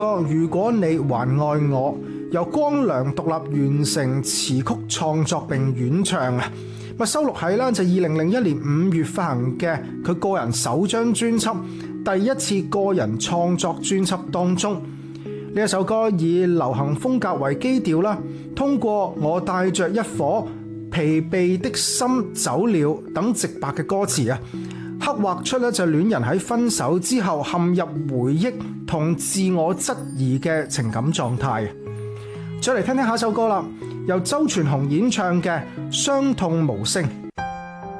如果你還愛我，由光良獨立完成詞曲創作並演唱啊，收錄喺就2001年5月發行嘅佢個人首張專輯《第一次個人創作專輯》當中。呢一首歌以流行風格為基調啦，通過我帶着一顆疲憊的心走了等直白嘅歌詞啊，刻畫出就戀人喺分手之後陷入回憶同自我質疑嘅情感狀態。再嚟聽聽下首歌啦，由周傳雄演唱嘅《傷痛無聲》。